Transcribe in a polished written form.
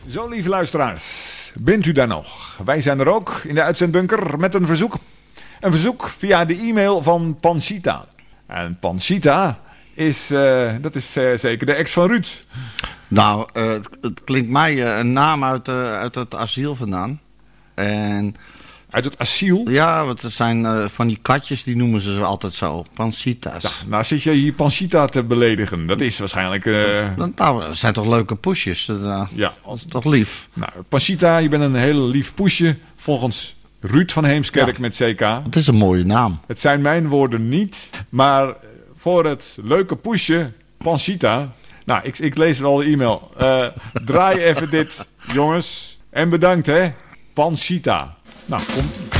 Zo, lieve luisteraars, bent u daar nog? Wij zijn er ook in de uitzendbunker met een verzoek. Een verzoek via de e-mail van Panchita. En Panchita is, dat is zeker de ex van Ruud. Nou, het klinkt mij een naam uit het asiel vandaan. En... Uit het asiel? Ja, want het zijn van die katjes, die noemen ze altijd zo. Panchita's. Ja, nou zit je hier Panchita te beledigen. Dat is waarschijnlijk... Nou, dat zijn toch leuke poesjes. Ja. Dat is toch lief. Nou, Panchita, je bent een heel lief poesje. Volgens Ruud van Heemskerk met CK. Het is een mooie naam. Het zijn mijn woorden niet. Maar voor het leuke poesje, Panchita... Nou, ik lees wel de e-mail. Draai even dit, jongens. En bedankt, hè. Panchita. Nou, komt-ie.